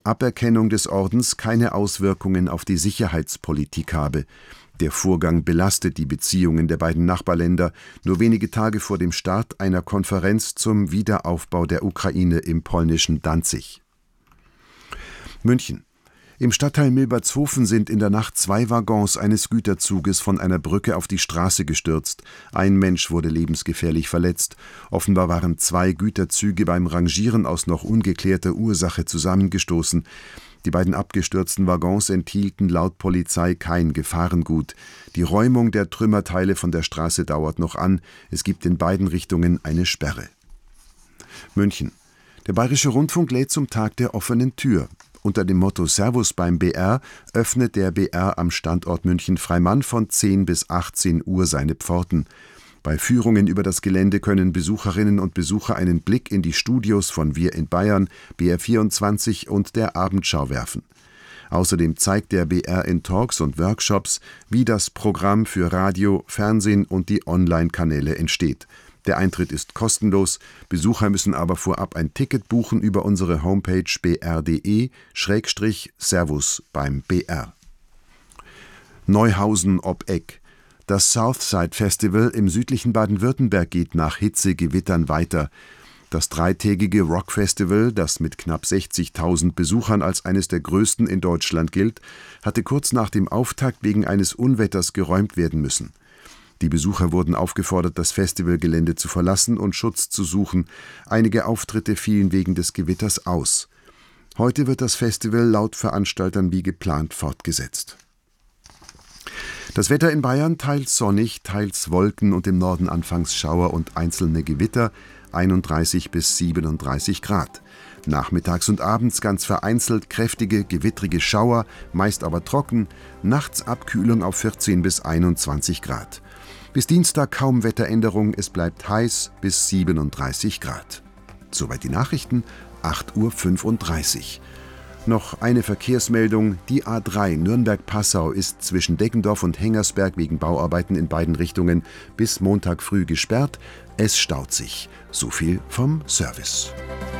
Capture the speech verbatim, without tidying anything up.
Aberkennung des Ordens keine Auswirkungen auf die Sicherheitspolitik habe. Der Vorgang belastet die Beziehungen der beiden Nachbarländer nur wenige Tage vor dem Start einer Konferenz zum Wiederaufbau der Ukraine im polnischen Danzig. München. Im Stadtteil Milbertshofen sind in der Nacht zwei Waggons eines Güterzuges von einer Brücke auf die Straße gestürzt. Ein Mensch wurde lebensgefährlich verletzt. Offenbar waren zwei Güterzüge beim Rangieren aus noch ungeklärter Ursache zusammengestoßen. Die beiden abgestürzten Waggons enthielten laut Polizei kein Gefahrengut. Die Räumung der Trümmerteile von der Straße dauert noch an. Es gibt in beiden Richtungen eine Sperre. München. Der Bayerische Rundfunk lädt zum Tag der offenen Tür. Unter dem Motto Servus beim B R öffnet der B R am Standort München-Freimann von zehn bis achtzehn Uhr seine Pforten. Bei Führungen über das Gelände können Besucherinnen und Besucher einen Blick in die Studios von Wir in Bayern, B R vierundzwanzig und der Abendschau werfen. Außerdem zeigt der B R in Talks und Workshops, wie das Programm für Radio, Fernsehen und die Online-Kanäle entsteht. Der Eintritt ist kostenlos, Besucher müssen aber vorab ein Ticket buchen über unsere Homepage b r punkt d e Schrägstrich Servus beim B R. Neuhausen ob Eck. Das Southside Festival im südlichen Baden-Württemberg geht nach Hitzegewittern weiter. Das dreitägige Rockfestival, das mit knapp sechzigtausend Besuchern als eines der größten in Deutschland gilt, hatte kurz nach dem Auftakt wegen eines Unwetters geräumt werden müssen. Die Besucher wurden aufgefordert, das Festivalgelände zu verlassen und Schutz zu suchen. Einige Auftritte fielen wegen des Gewitters aus. Heute wird das Festival laut Veranstaltern wie geplant fortgesetzt. Das Wetter in Bayern teils sonnig, teils Wolken und im Norden anfangs Schauer und einzelne Gewitter, einunddreißig bis siebenunddreißig Grad. Nachmittags und abends ganz vereinzelt kräftige, gewittrige Schauer, meist aber trocken, nachts Abkühlung auf vierzehn bis einundzwanzig Grad. Bis Dienstag kaum Wetteränderung, es bleibt heiß bis siebenunddreißig Grad. Soweit die Nachrichten, acht Uhr fünfunddreißig. Noch eine Verkehrsmeldung, die A drei Nürnberg-Passau ist zwischen Deggendorf und Hengersberg wegen Bauarbeiten in beiden Richtungen bis Montag früh gesperrt. Es staut sich. So viel vom Service.